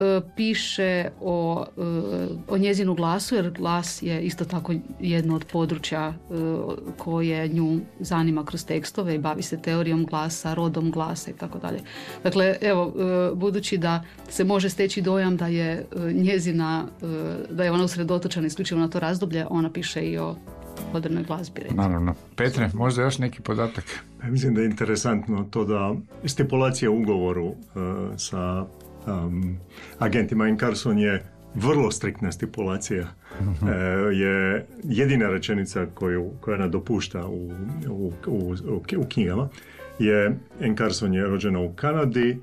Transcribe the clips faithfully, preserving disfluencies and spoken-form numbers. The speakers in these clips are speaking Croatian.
piše o, o njezinu glasu, jer glas je isto tako jedno od područja koje nju zanima kroz tekstove i bavi se teorijom glasa, rodom glasa i tako dalje. Dakle, evo, budući da se može steći dojam da je njezina, da je ona usredotočena isključivo na to razdoblje, ona piše i o modernoj glazbi. Recimo. Naravno. Petre, možda još neki podatak? Ja mislim da je interesantno to da stipulacija u ugovoru uh, sa um, agentima In Carson je vrlo striktna stipulacija. Uh-huh. Uh, je jedina rečenica koju, koja ona dopušta u, u, u, u knjigama je In Carson je rođena u Kanadi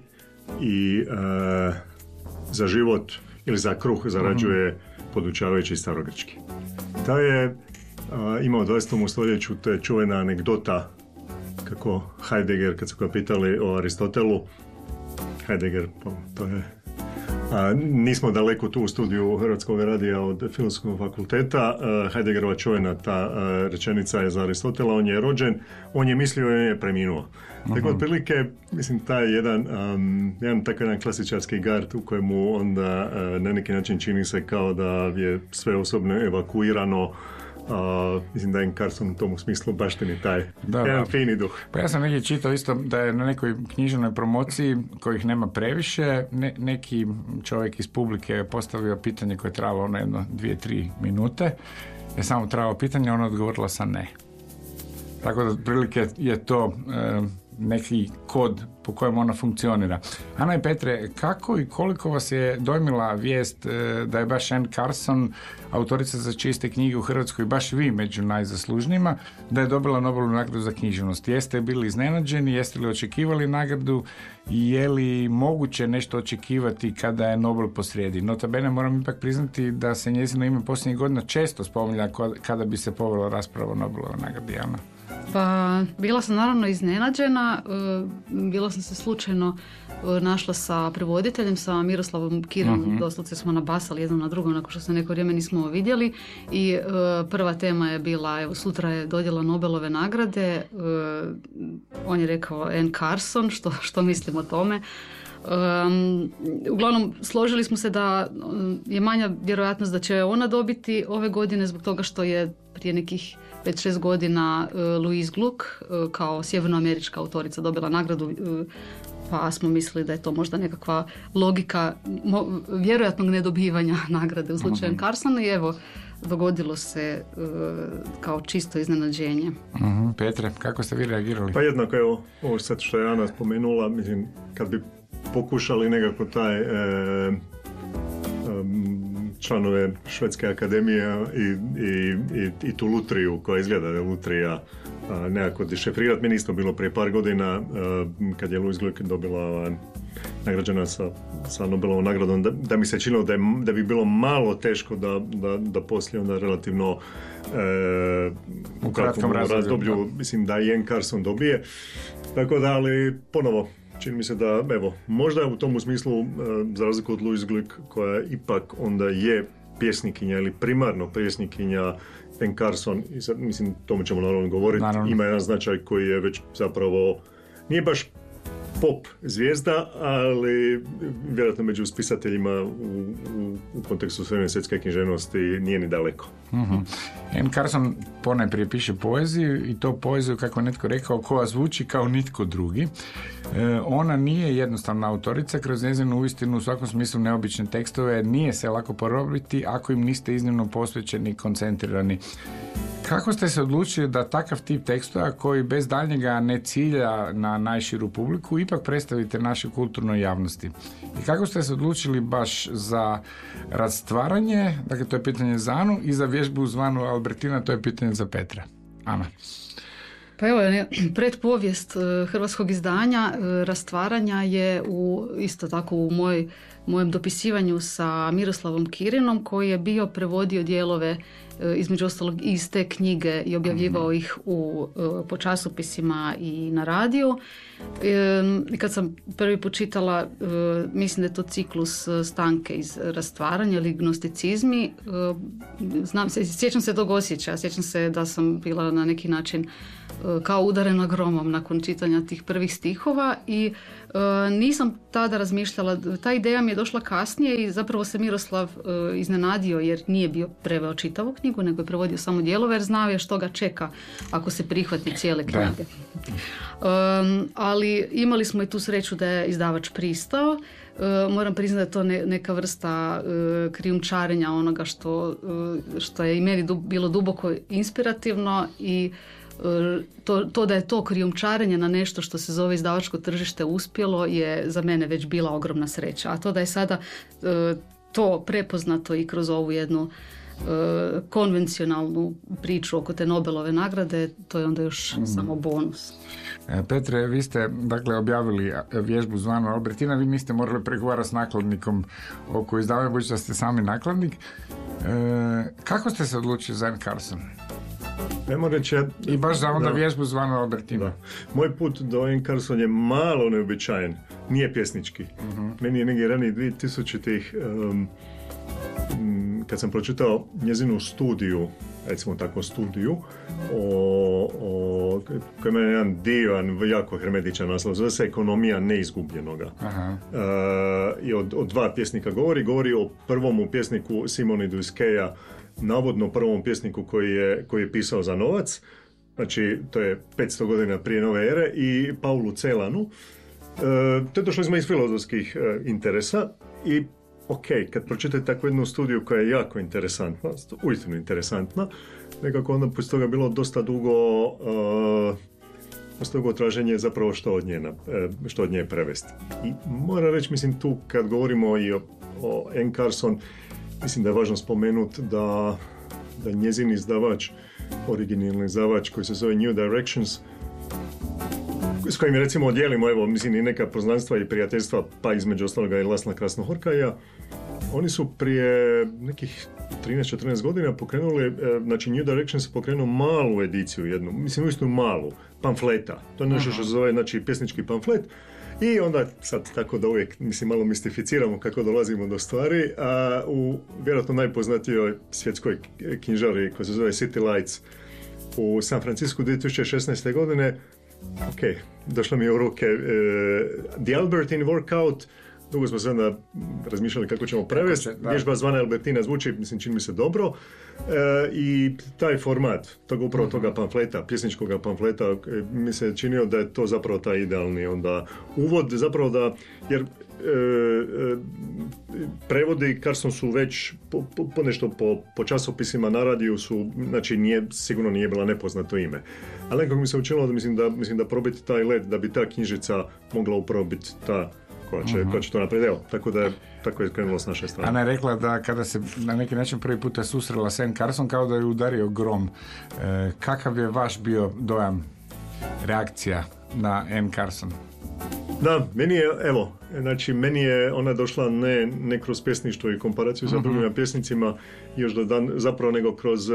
i uh, za život ili za kruh zarađuje uh-huh. podučavajući starogrčki. To je Uh, ima u dvadesetom stoljeću, to je čuvena anegdota kako Heidegger, kad su ga pitali o Aristotelu, Heidegger, to je, a, nismo daleko tu u studiju Hrvatskog radija od Filozofskog fakulteta, a, Heideggerova čuvena ta a, rečenica je za Aristotela, on je rođen, on je mislio, on je preminuo. Uh-huh. Tako otprilike, mislim, taj jedan, um, jedan takav jedan klasičarski gard u kojemu onda a, na neki način čini se kao da je sve osobno evakuirano. Uh, mislim da je In Carson u tom smislu baštini taj da, jedan da. fini duh. Pa ja sam negdje čitao isto da je na nekoj književnoj promociji kojih nema previše, ne, neki čovjek iz publike postavio pitanje koje je trajalo na jedno dvije, tri minute. Je samo trajalo pitanje, ona odgovorila sa ne. Tako da otprilike je to e, neki kod po kojem ona funkcionira. Ana i Petre, kako i koliko vas je dojmila vijest e, da je baš In Carson, autorica za čiste knjige u Hrvatskoj, baš vi među najzaslužnijima, da je dobila Nobelovu nagradu za književnost? Jeste bili iznenađeni, jeste li očekivali nagradu i je li moguće nešto očekivati kada je Nobel posrijedi? Nota bene, moram ipak priznati da se njezino ime posljednjih godina često spominja kada bi se povela rasprava o Nobelovoj nagradi. Ana? Pa, bila sam naravno iznenađena, bila sam se slučajno našla sa prevoditeljem, sa Miroslavom Kirinom, uh-huh. doslovce smo nabasali jedno na drugom nakon što se neko vrijeme nismo vidjeli i uh, prva tema je bila, evo, sutra je dodjela Nobelove nagrade, uh, on je rekao In Carson, što, što mislim o tome. Um, uglavnom složili smo se da je manja vjerojatnost da će ona dobiti ove godine zbog toga što je prije nekih pet šest godina uh, Louise Gluck uh, kao sjevernoamerička autorica dobila nagradu, uh, pa smo mislili da je to možda nekakva logika mo- vjerojatnog nedobivanja nagrade u slučaju uh-huh. Carson i evo dogodilo se uh, kao čisto iznenađenje. Uh-huh. Petre, kako ste vi reagirali? Pa jednako evo ovo sad što je Ana spomenula, mislim kad bi pokušali nekako taj e, um, članove Švedske akademije i, i, i, i tu lutriju koja izgleda da je lutrija a, nekako dešifrirati. Meni isto bilo prije par godina a, kad je Louise Gluck dobila a, nagrađena sa, sa Nobelovom nagradom, da, da mi se činilo da, je, da bi bilo malo teško da, da, da poslije onda relativno e, u kratkom razdoblju, da. Mislim da i In Carson dobije. Tako da, ali ponovo čini mi se da, evo, možda u tom smislu, za razliku od Louise Gluck, koja ipak onda je pjesnikinja ili primarno pjesnikinja, In Carson, i sad, mislim, tomu ćemo naravno govoriti, naravno. Ima jedan značaj koji je već zapravo, nije baš pop zvijezda, ali vjerojatno među spisateljima u, u, u kontekstu srednje svjetske književnosti nije ni daleko. Mm-hmm. In Carson ponajprije piše poeziju i to poeziju, kako je netko rekao, koja zvuči kao nitko drugi. E, ona nije jednostavna autorica, kroz njezinu uistinu u svakom smislu neobične tekstove nije se lako porobiti ako im niste iznimno posvećeni i koncentrirani. Kako ste se odlučili da takav tip tekstova koji bez daljnjega ne cilja na najširu publiku ipak predstavite našoj kulturnoj javnosti? I kako ste se odlučili baš za rastvaranje, dakle to je pitanje za Anu, i za vježbu zvanu Albertina, to je pitanje za Petra. Ana. Pa evo, predpovijest hrvatskog izdanja rastvaranja je u, isto tako u moj, mojem dopisivanju sa Miroslavom Kirinom, koji je bio prevodio dijelove između ostalog iz te knjige i objavljivao ih u, po časopisima i na radiju. I kad sam prvi put čitala, mislim da je to ciklus Stanke iz rastvaranja ili gnosticizmi, znam, sjećam se tog osjećaja, sjećam se da sam bila na neki način kao udarena gromom nakon čitanja tih prvih stihova i e, nisam tada razmišljala, ta ideja mi je došla kasnije i zapravo se Miroslav e, iznenadio jer nije bio preveo čitavu knjigu, nego je prevodio samo dijelove jer znao je što ga čeka ako se prihvati cijele knjige. E, ali imali smo i tu sreću da je izdavač pristao. E, moram priznati da je to ne, neka vrsta e, krijumčarenja onoga što, e, što je i meni du, bilo duboko inspirativno i To, to da je to krijumčarenje na nešto što se zove izdavačko tržište uspjelo je za mene već bila ogromna sreća. A to da je sada e, to prepoznato i kroz ovu jednu e, konvencionalnu priču oko te Nobelove nagrade, to je onda još mm. samo bonus. Petre, vi ste dakle objavili vježbu zvanu Albertina, vi niste morali pregovarati s nakladnikom oko izdavanja, budući da ste sami nakladnik. E, kako ste se odlučili za Anne Carson? Nemo reći, ja, I baš za onda da, vježbu zvanu Albertina. Da. Moj put do Anne Carson je malo neobičajen, nije pjesnički. Uh-huh. Meni je negdje ranije dvije tisućitih um, kad sam pročitao njezinu studiju, recimo tako studiju, o, o, koji ima jedan divan, jako hermetičan naslov, zove se Ekonomija neizgubljenoga. Aha. Uh, I od, od dva pjesnika govori, govori o prvom pjesniku Simone Duiskeja, navodno prvom pjesniku koji je, koji je pisao za novac, znači to je petsto godina prije nove ere, i Paulu Celanu. Uh, to je došlo smo iz filozofskih uh, interesa i ok, kad pročitate takvu jednu studiju koja je jako interesantna, uistinu interesantna, nekako onda poslije toga bilo dosta dugo uh, dosta dugo traženje zapravo što od nje, što od nje prevesti. I moram reći, mislim, tu kad govorimo i o, o Anne Carson, mislim da je važno spomenuti da, da njezin izdavač, originalni izdavač koji se zove New Directions, s kojim recimo dijelimo, evo, mislim, i neka poznanstva i prijateljstva, pa između ostaloga i Lasla Krasnohorkaja, oni su prije nekih trinaest četrnaest godina pokrenuli, znači New Directions pokrenuo malu ediciju jednu, mislim uistinu malu, pamfleta. To je nešto što se zove, znači, pjesnički pamflet. I onda, sad tako da uvijek, mislim, malo mistificiramo kako dolazimo do stvari, a u vjerojatno najpoznatijoj svjetskoj knjižari koja se zove City Lights u San Francisku dvije tisuće šesnaeste godine, ok, došla mi je u ruke uh, The Albertine Workout. Dugo smo se onda razmišljali kako ćemo prevesti. Vježba zvana Albertina zvuči, mislim, čini mi se dobro. E, I taj format, toga, upravo toga pamfleta, pjesničkog pamfleta, mi se činio da je to zapravo taj idealni onda uvod, zapravo da, jer e, e, prevodi Carson su već po, po, po nešto po, po časopisima na radiju su, znači nije, sigurno nije bila nepoznato ime. Ali nekako mi se učinilo da mislim da, mislim da probiti taj led, da bi ta knjižica mogla upravo biti ta koja će, uh-huh. koja će to napraviti. Evo, tako da je, tako je krenulo s naše strane. Ana je rekla da kada se na neki način prvi puta susrela s Anne Carson, kao da je udario grom. E, kakav je vaš bio dojam, reakcija na Anne Carson? Da, meni je, evo, znači meni je ona došla ne, ne kroz pjesništvo i komparaciju uh-huh. sa drugim pjesnicima, još do dan, zapravo nego kroz...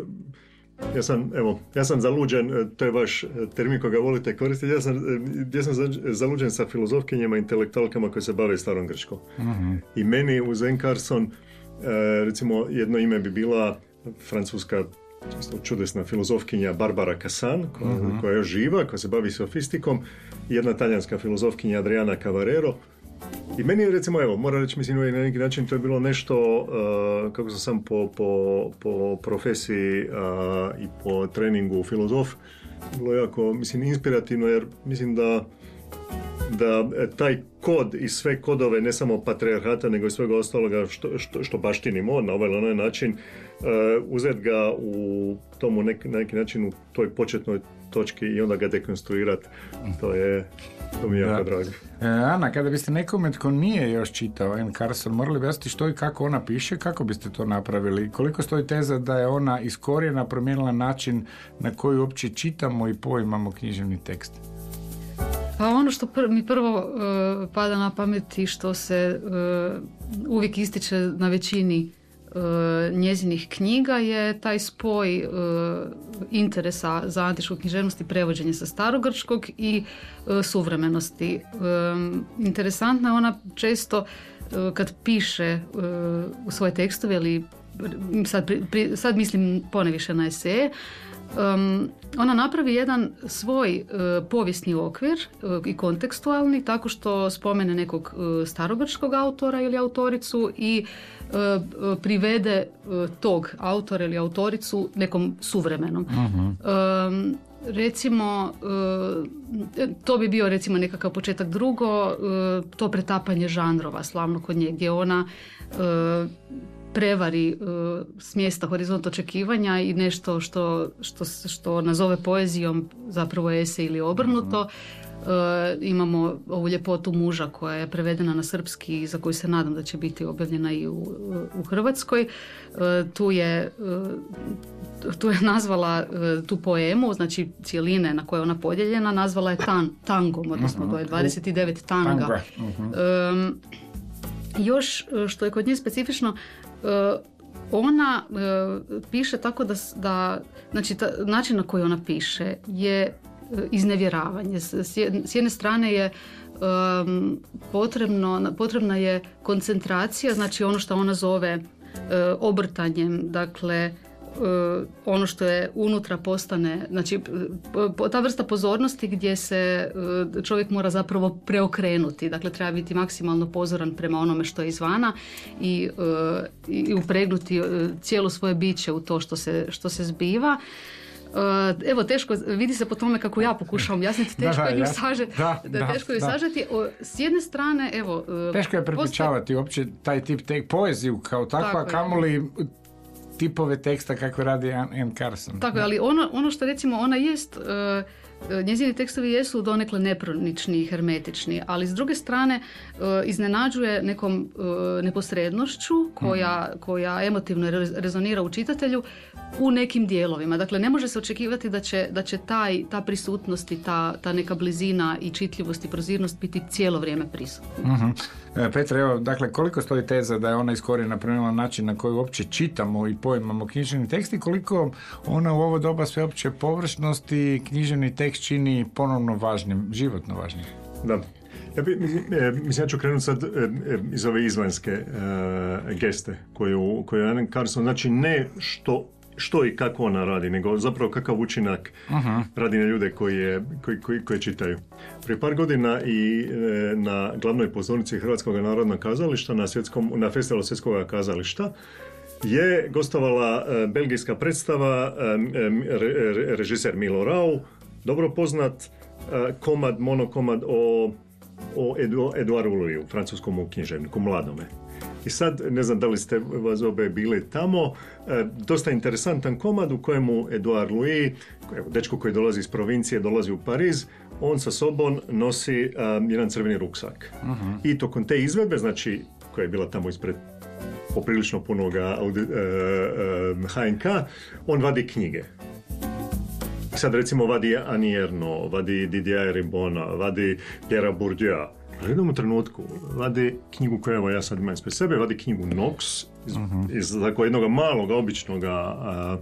Ja sam, evo, ja sam zaluđen, to je vaš termin koga volite koristiti, ja sam, ja sam zaluđen sa filozofkinjama, intelektualkama koje se bave starom grčkom. Uh-huh. I meni uz Anne Carson, recimo, jedno ime bi bila francuska čudesna filozofkinja Barbara Cassan, koja, uh-huh. koja je živa, koja se bavi sofistikom, i jedna talijanska filozofkinja Adriana Cavarero. I meni je, recimo, evo, moram reći, mislim, na neki način to je bilo nešto, uh, kako sam sam po, po, po profesiji uh, i po treningu filozof, bilo jako, mislim, inspirativno, jer mislim da da taj kod i sve kodove, ne samo patrijarhata, nego i svega ostaloga što, što, što baštinimo na ovaj ili onaj način, uh, uzeti ga u tomu nek, na neki način u toj početnoj točki i onda ga dekonstruirati, to je, to mi je jako drago. E, Ana, kada biste nekome tko nije još čitao Anne Carson, morali objasniti što i kako ona piše, kako biste to napravili? Koliko stoji teza da je ona iz korijena promijenila način na koji uopće čitamo i poimamo književni tekst? Pa ono što pr- mi prvo uh, pada na pamet i što se uh, uvijek ističe na većini uh, njezinih knjiga je taj spoj uh, interesa za antičku književnost i prevođenje sa starogrčkog i uh, suvremenosti. Um, interesantna je ona često uh, kad piše uh, u svoje tekstove ili sad, pri, pri, sad mislim poneviše na eseje, Um, ona napravi jedan svoj uh, povijesni okvir uh, i kontekstualni tako što spomene nekog uh, starogrčkog autora ili autoricu i uh, uh, privede uh, tog autora ili autoricu nekom suvremenom. Uh-huh. Um, recimo uh, to bi bio recimo nekakav početak. Drugo, uh, to pretapanje žanrova slavno kod nje gdje ona uh, prevari uh, s mjesta horizont očekivanja i nešto što, što, što nazove poezijom zapravo esej ili obrnuto. Uh, imamo ovu ljepotu muža koja je prevedena na srpski i za koju se nadam da će biti objavljena i u, u Hrvatskoj. Uh, tu je uh, tu je nazvala uh, tu poemu, znači cijeline na koje je ona podijeljena, nazvala je tan, tangom, odnosno uh-huh. to je dvadeset devet tanga. Uh-huh. Um, još što je kod nje specifično, ona piše tako da, da znači ta, način na koji ona piše je iznevjeravanje. S jedne strane je um, potrebno, potrebna je koncentracija, znači ono što ona zove uh, obrtanjem, dakle Uh, ono što je unutra postane, znači ta vrsta pozornosti gdje se uh, čovjek mora zapravo preokrenuti, dakle treba biti maksimalno pozoran prema onome što je izvana i, uh, i upregnuti uh, cijelo svoje biće u to što se, što se zbiva. Uh, evo, teško, vidi se po tome kako ja pokušavam objasniti, teško je ju sažeti. Da, da, teško je sažeti. S jedne strane, evo... Uh, teško je prepričavati postoje... uopće taj tip tek poeziju kao takva, kamoli tipove teksta kako radi Anne Carson. Tako je, ali ono, ono što recimo ona jest, uh, njezini tekstovi jesu donekle nepronični i hermetični, ali s druge strane uh, iznenađuje nekom uh, neposrednošću koja, mm-hmm. koja emotivno rezonira u čitatelju u nekim dijelovima. Dakle, ne može se očekivati da će, da će taj, ta prisutnost i ta, ta neka blizina i čitljivost i prozirnost biti cijelo vrijeme prisutna. Mm-hmm. E, Petre, evo, dakle, koliko stoji teza da je ona iz korijena promijenila način na koji uopće čitamo i poimamo književni tekst i koliko ona u ovo doba sveopće površnosti književni tekst čini ponovno važnim, životno važnim? Da. Ja bi, mislim, ja ću krenuti sad iz ove izvanjske uh, geste koju, koju Anne Carson, znači ne što što i kako ona radi, nego zapravo kakav učinak uh-huh. radi na ljude koji, je, koji, koji, koji čitaju. Prije par godina i e, na glavnoj pozornici Hrvatskog narodnog kazališta na, svjetskom, na festivalu svjetskog kazališta je gostovala e, belgijska predstava, e, re, režiser Milo Rau, dobro poznat e, komad, monokomad o, o Edu, Eduardu Louisu, francuskom književniku, mladome. I sad, ne znam da li ste vas obe bili tamo, e, dosta interesantan komad u kojemu Eduard Louis, dečko koji dolazi iz provincije, dolazi u Pariz, on sa sobom nosi um, jedan crveni ruksak. Uh-huh. I tokom te izvedbe, znači, koja je bila tamo ispred poprilično punoga uh, uh, H N K, on vadi knjige. Sad recimo vadi Annie Ernaux, vadi Didier Ribona, vadi Pierre Bourdieu. U jednom trenutku vadi knjigu koju evo ja sad imam ispred sebe, vadi knjigu Knox iz, uh-huh. iz tako jednog malog, običnog a,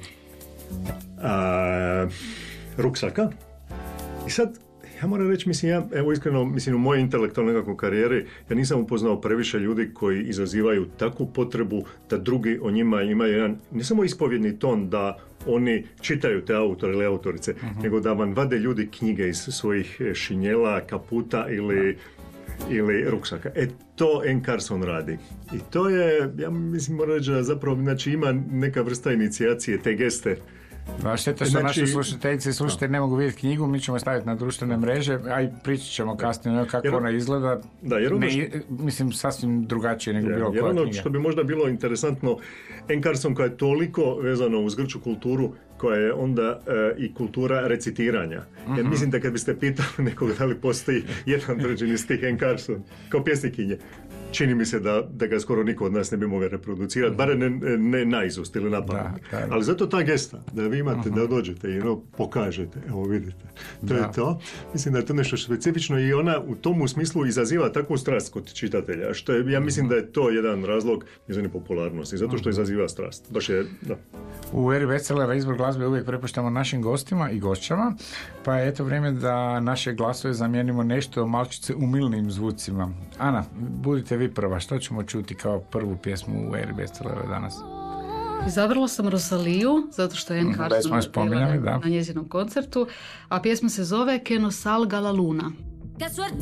a, ruksaka. I sad, ja moram reći, mislim, ja, evo iskreno, mislim, u mojoj intelektualnoj nekakvoj karijeri, ja nisam upoznao previše ljudi koji izazivaju takvu potrebu da drugi o njima imaju jedan, ne samo ispovjedni ton da oni čitaju te autore ili autorice, uh-huh. nego da vam vade ljudi knjige iz svojih šinjela, kaputa ili... Da. ili ruksaka. E, to Anne Carson radi. I to je, ja mislim, moram reći da zapravo, znači, ima neka vrsta inicijacije, te geste. Da, šteta što znači, naši slušateljice i slušatelji ne mogu vidjeti knjigu, mi ćemo staviti na društvene mreže, a i pričat ćemo kasnije kako jer, ona izgleda. Da, jer ono što, ne, mislim, sasvim drugačije nego jer, bilo koja knjiga. Jer ono što bi možda bilo interesantno, Anne Carson koja je toliko vezano uz grčku kulturu, koja je onda e, i kultura recitiranja. Uh-huh. Jer mislim da kad biste pitali nekoga da li postoji jedan određeni stih Anne Carson kao pjesnikinje, čini mi se da, da ga skoro niko od nas ne bi mogao reproducirati, uh-huh. bare ne, ne naizust ili napamet. Ali zato ta gesta, da vi imate, uh-huh. da dođete i no, pokažete, evo vidite, to da. je to. Mislim da je to nešto specifično i ona u tomu smislu izaziva takvu strast kod čitatelja, što je, ja mislim uh-huh. da je to jedan razlog njezine popularnosti, zato što izaziva strast. Baš je, da. U eri bestsellera izbor glazbe uvijek prepuštamo našim gostima i gošćama, pa je eto vrijeme da naše glasove zamijenimo nešto malčice umilnim zvucima. Ana, budite vi prva, što ćemo čuti kao prvu pjesmu u eri bestsellera danas? Izabrala sam Rosaliju, zato što je Anne Carson spominjali, da. na njezinom koncertu, a pjesma se zove Que nos salga la luna.